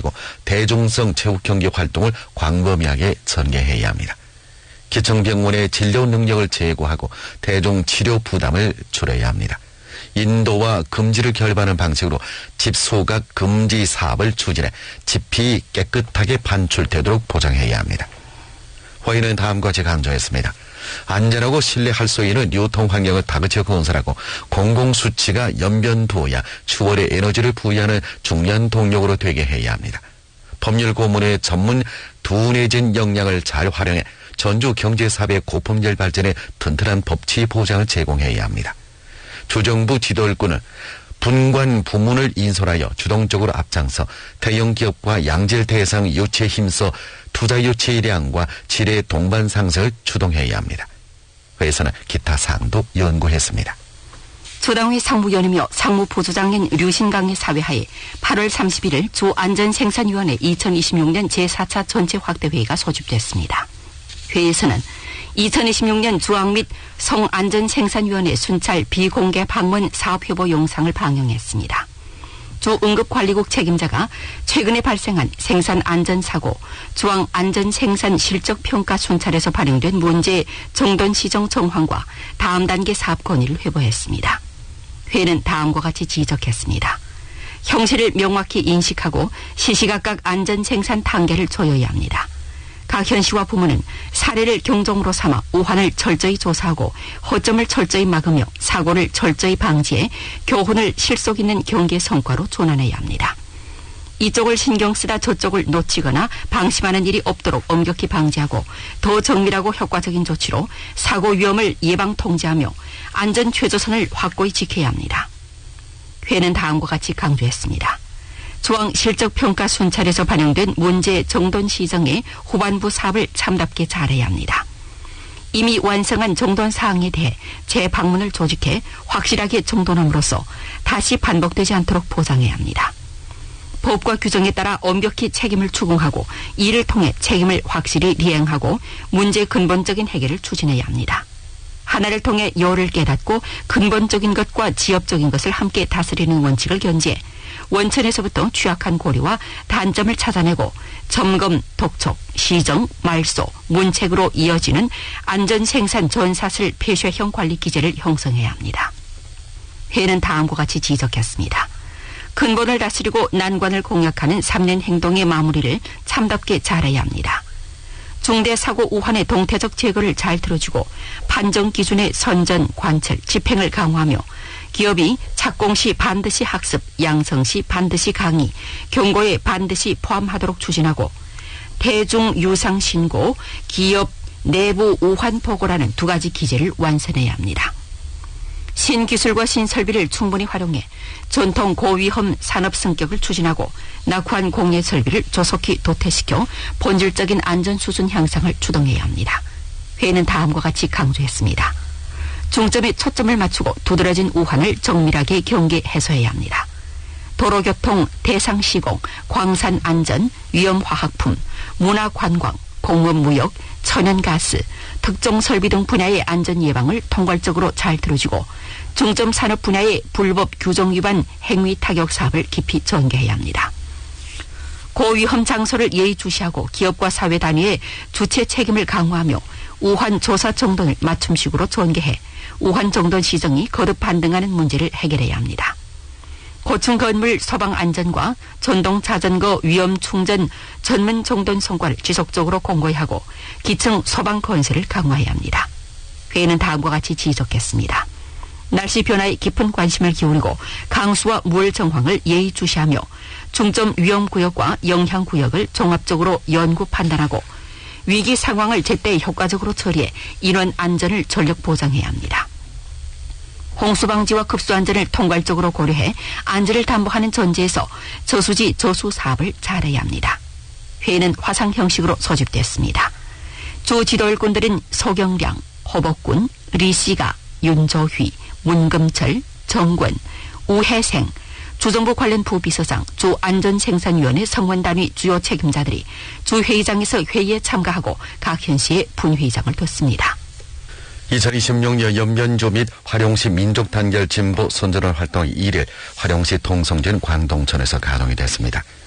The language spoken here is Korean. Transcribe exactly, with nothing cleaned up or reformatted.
그리고 대중성 체육 경기 활동을 광범위하게 전개해야 합니다. 기청병원의 진료 능력을 제고하고 대중 치료 부담을 줄여야 합니다. 인도와 금지를 결부하는 방식으로 집소각 금지 사업을 추진해 집이 깨끗하게 반출되도록 보장해야 합니다. 회의는 다음과 같이 강조했습니다. 안전하고 신뢰할 수 있는 유통 환경을 다그쳐 건설하고 공공수치가 연변두어야 추월의 에너지를 부여하는 중요한 동력으로 되게 해야 합니다. 법률 고문의 전문 둔해진 역량을 잘 활용해 전주 경제사업의 고품질 발전에 튼튼한 법치 보장을 제공해야 합니다. 주정부 지도권은 분관 부문을 인솔하여 주동적으로 앞장서 대형 기업과 양질 대상 유치에 힘써 투자 유치량과 질의 동반 상승을 추동해야 합니다. 회의에서는 기타 사항도 연구했습니다. 조당회 상무위원이며 상무보조장인 류신강의 사회하에 팔월 삼십일일 조안전생산위원회 이천이십육 년 제사 차 전체 확대회의가 소집됐습니다. 회의에서는 이천이십육 년 주황 및 성안전생산위원회 순찰 비공개 방문 사업효보 영상을 방영했습니다. 조응급관리국 책임자가 최근에 발생한 생산안전사고, 주황안전생산 실적평가 순찰에서 발행된 문제 정돈시정 정황과 다음 단계 사업 건의를 회부했습니다. 회는 다음과 같이 지적했습니다. 형실을 명확히 인식하고 시시각각 안전생산 단계를 조여야 합니다. 각 현시와 부문은 사례를 경종으로 삼아 오한을 철저히 조사하고 허점을 철저히 막으며 사고를 철저히 방지해 교훈을 실속 있는 경계 성과로 전환해야 합니다. 이쪽을 신경 쓰다 저쪽을 놓치거나 방심하는 일이 없도록 엄격히 방지하고 더 정밀하고 효과적인 조치로 사고 위험을 예방 통제하며 안전 최저선을 확고히 지켜야 합니다. 회는 다음과 같이 강조했습니다. 조항 실적평가 순찰에서 반영된 문제 정돈 시정의 후반부 사업을 참답게 잘해야 합니다. 이미 완성한 정돈 사항에 대해 재방문을 조직해 확실하게 정돈함으로써 다시 반복되지 않도록 보장해야 합니다. 법과 규정에 따라 엄격히 책임을 추궁하고 이를 통해 책임을 확실히 리행하고 문제 근본적인 해결을 추진해야 합니다. 하나를 통해 여를 깨닫고 근본적인 것과 지엽적인 것을 함께 다스리는 원칙을 견지해 원천에서부터 취약한 고리와 단점을 찾아내고 점검, 독촉, 시정, 말소, 문책으로 이어지는 안전생산 전사슬 폐쇄형 관리 기제를 형성해야 합니다. 회는 다음과 같이 지적했습니다. 근본을 다스리고 난관을 공략하는 삼 년 행동의 마무리를 참답게 잘해야 합니다. 중대 사고 우환의 동태적 제거를 잘 들어주고 판정 기준의 선전, 관철, 집행을 강화하며 기업이 착공 시 반드시 학습, 양성 시 반드시 강의, 경고에 반드시 포함하도록 추진하고 대중 유상 신고, 기업 내부 우환 보고라는 두 가지 기제를 완성해야 합니다. 신기술과 신설비를 충분히 활용해 전통 고위험 산업 성격을 추진하고 낙후한 공예 설비를 조속히 도태시켜 본질적인 안전 수준 향상을 주동해야 합니다. 회의는 다음과 같이 강조했습니다. 중점에 초점을 맞추고 두드러진 우환을 정밀하게 경계 해소해야 합니다. 도로교통, 대상시공, 광산안전, 위험화학품, 문화관광, 공업무역, 천연가스, 특정설비 등 분야의 안전 예방을 통괄적으로 잘 들어주고 중점 산업 분야의 불법 규정 위반 행위 타격 사업을 깊이 전개해야 합니다. 고위험 장소를 예의주시하고 기업과 사회 단위의 주체 책임을 강화하며 우환 조사 정돈을 맞춤식으로 전개해 우환 정돈 시정이 거듭 반등하는 문제를 해결해야 합니다. 고층 건물 소방 안전과 전동 자전거 위험 충전 전문 정돈 성과를 지속적으로 공고히하고 기층 소방 건설을 강화해야 합니다. 회의는 다음과 같이 지적했습니다. 날씨 변화에 깊은 관심을 기울이고 강수와 물 정황을 예의주시하며 중점 위험구역과 영향구역을 종합적으로 연구 판단하고 위기 상황을 제때 효과적으로 처리해 인원 안전을 전력 보장해야 합니다. 홍수방지와 급수안전을 통괄적으로 고려해 안전을 담보하는 전제에서 저수지 저수 사업을 잘해야 합니다. 회의는 화상 형식으로 소집됐습니다. 주 지도일꾼들은 소경량, 호복군, 리시가, 윤조휘, 문금철, 정권, 우혜생, 주정부 관련 부비서장, 주안전생산위원회 성원단위 주요 책임자들이 주회의장에서 회의에 참가하고 각 현시의 분회의장을 뒀습니다. 이천이십육 년 연변조 및 화룡시 민족단결 진보 선전원 활동 일 일 화룡시 동성진 광동천에서 가동이 됐습니다.